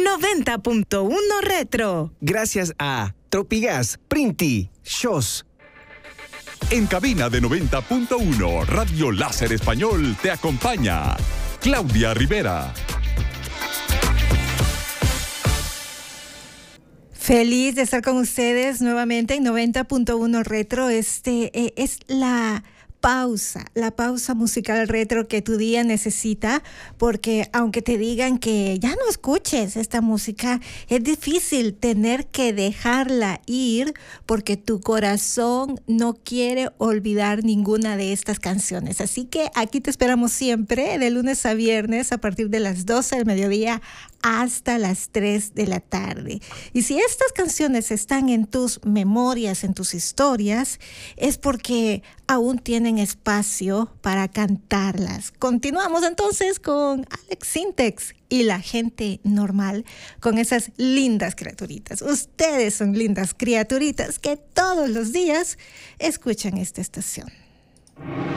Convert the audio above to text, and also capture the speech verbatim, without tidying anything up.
noventa punto uno Retro. Gracias a Tropigas, Printi, Shows. En cabina de noventa punto uno, Radio Láser Español te acompaña Claudia Rivera. Feliz de estar con ustedes nuevamente en noventa punto uno Retro. Este eh, es la pausa, la pausa musical retro que tu día necesita, porque aunque te digan que ya no escuches esta música, es difícil tener que dejarla ir porque tu corazón no quiere olvidar ninguna de estas canciones. Así que aquí te esperamos siempre, de lunes a viernes, a partir de las doce del mediodía hasta las tres de la tarde. Y si estas canciones están en tus memorias, en tus historias, es porque aún tienen espacio para cantarlas. Continuamos entonces con Alex Sintek y la gente normal, con esas lindas criaturitas. Ustedes son lindas criaturitas que todos los días escuchan esta estación.